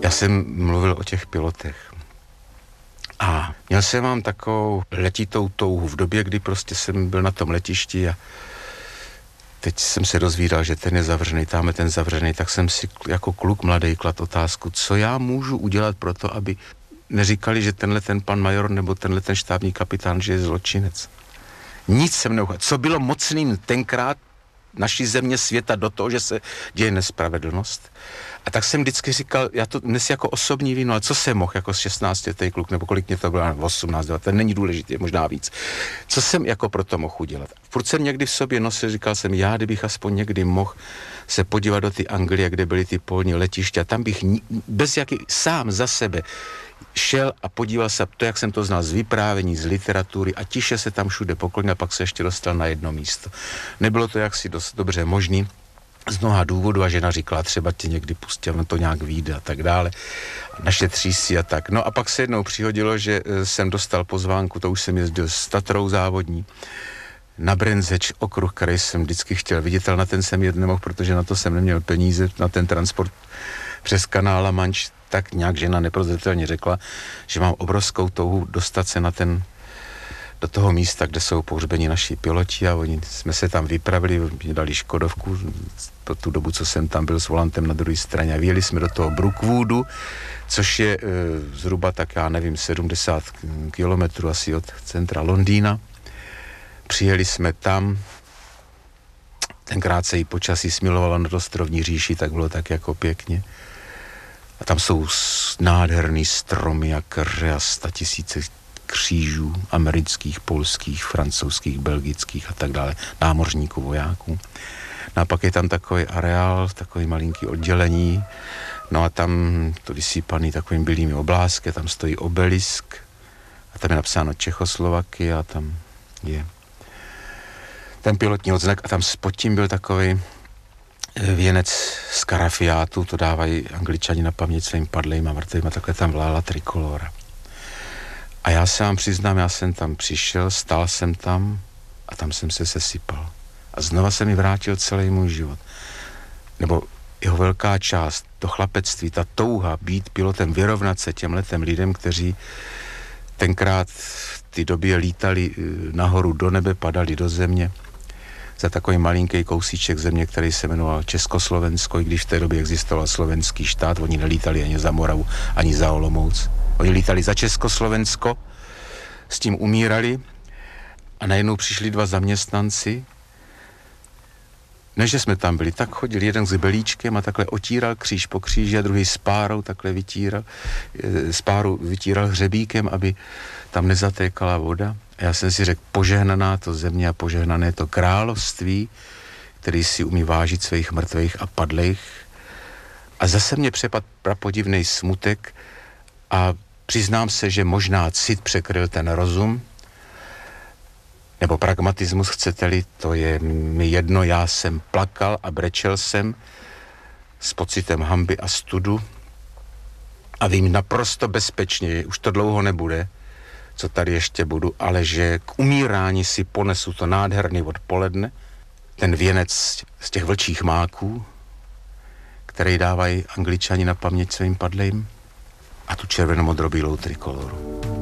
Já jsem mluvil o těch pilotech. A měl jsem mám takovou letitou touhu v době, kdy prostě jsem byl na tom letišti a teď jsem se dozvídal, že ten je zavřený, tam je ten zavřený, tak jsem si jako kluk mladý klad otázku, co já můžu udělat pro to, aby neříkali, že tenhle ten pan major nebo tenhle ten štábní kapitán, že je zločinec. Nic jsem neuchal. Co bylo mocným tenkrát naší země světa do toho, že se děje nespravedlnost. A tak jsem vždycky říkal, já to dnes jako osobní víno, ale co jsem mohl jako 16letý kluk, nebo kolik mě to bylo, 18, 19, to není důležité, možná víc. Co jsem jako pro to mohl udělat? Furt jsem někdy v sobě nosil, říkal jsem, já kdybych aspoň někdy mohl se podívat do ty Anglie, kde byly ty polní letiště, a tam bych sám za sebe šel a podíval se to, jak jsem to znal z vyprávění, z literatury a tiše se tam všude poklonil a pak se ještě dostal na jedno místo. Nebylo to jaksi dost dobře možný z mnoha důvodů a žena říkala, třeba tě někdy pustila, to nějak vyjde a tak dále. Našetří si a tak. No a pak se jednou přihodilo, že jsem dostal pozvánku, to už jsem jezdil s Tatrou závodní, na Brendzeč okruh, který jsem vždycky chtěl vidět, ale na ten jsem jet nemohl, protože na to jsem neměl peníze, na ten transport přes kanál La Manche. Tak nějak žena neprozřetelně řekla, že mám obrovskou touhu dostat se do toho místa, kde jsou pohřbeni naši piloti a oni jsme se tam vypravili, mě dali Škodovku, po tu dobu, co jsem tam byl s volantem na druhé straně a vyjeli jsme do toho Brookwoodu, což je zhruba tak, já nevím, 70 kilometrů asi od centra Londýna. Přijeli jsme tam, tenkrát se jí počasí smilovalo nad ostrovní říši, tak bylo tak jako pěkně. A tam jsou nádherný stromy a keře a 100 000 křížů amerických, polských, francouzských, belgických a tak dále, námořníků, vojáků. No a pak je tam takový areál, takový malinký oddělení, no a tam to vysypaný takovým bílými oblázky, tam stojí obelisk a tam je napsáno Čechoslovakia a tam je ten pilotní odznak a tam pod tím byl takový věnec z karafiátu, to dávají Angličani na paměť svým padlým a mrtvým a takhle tam vlála trikolora. A já se vám přiznám, já jsem tam přišel, stál jsem tam a tam jsem se sesypal. A znova se mi vrátil celý můj život. Nebo jeho velká část, to chlapectví, ta touha být pilotem, vyrovnat se těmhletem lidem, kteří tenkrát v té době lítali nahoru do nebe, padali do země za takový malinký kousíček země, který se jmenoval Československo, i když v té době existoval slovenský štát, oni nelítali ani za Moravu, ani za Olomouc. Oni lítali za Československo, s tím umírali a najednou přišli dva zaměstnanci. Než jsme tam byli, tak chodil jeden s belíčkem a takhle otíral kříž po kříži a druhý s párou takhle vytíral hřebíkem, aby tam nezatékala voda. A já jsem si řekl, požehnaná to země a požehnané to království, který si umí vážit svých mrtvých a padlých. A zase mě přepadl prapodivnej smutek a přiznám se, že možná cit překryl ten rozum, nebo pragmatismus, chcete-li, to je mi jedno, já jsem plakal a brečel jsem s pocitem hanby a studu a vím naprosto bezpečně, už to dlouho nebude, co tady ještě budu, ale že k umírání si ponesu to nádherný odpoledne, ten věnec z těch vlčích máků, který dávají Angličani na paměť svým padlým, a tu červenomodrobílou trikoloru.